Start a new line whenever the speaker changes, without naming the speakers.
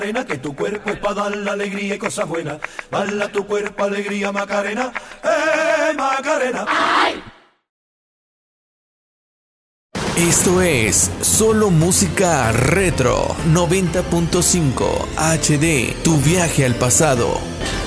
Que tu cuerpo es para dar la alegría y cosas buenas. Bala tu cuerpo, alegría, Macarena. Macarena! ¡Ay!
Esto es solo música retro 90.5 HD, tu viaje al pasado.